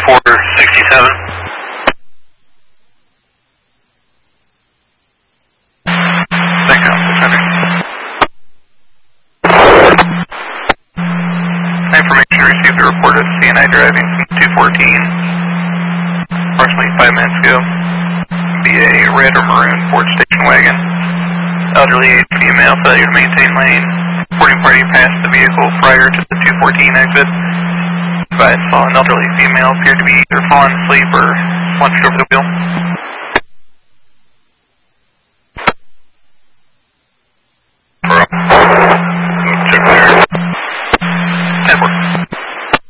2467. Information received a report of CNI driving from 214 approximately 5 minutes ago. Be a red or maroon Ford station wagon. Elderly female failure to maintain lane. Reporting party passed the vehicle prior to the 214 exit. Advised saw an elderly female appeared to be either falling asleep or slunched over the wheel.